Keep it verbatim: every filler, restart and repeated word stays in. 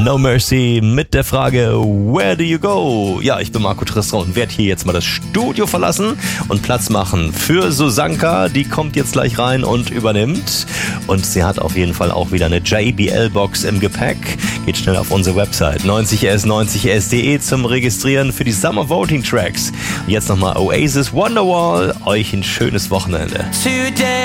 No Mercy mit der Frage, where do you go? Ja, ich bin Marco Tristra und werde hier jetzt mal das Studio verlassen und Platz machen für Susanka. Die kommt jetzt gleich rein und übernimmt. Und sie hat auf jeden Fall auch wieder eine J B L-Box im Gepäck. Geht schnell auf unsere Website neunzig s neunzig s punkt de zum Registrieren für die Summer Voting Tracks. Und jetzt nochmal Oasis Wonderwall. Euch ein schönes Wochenende. Today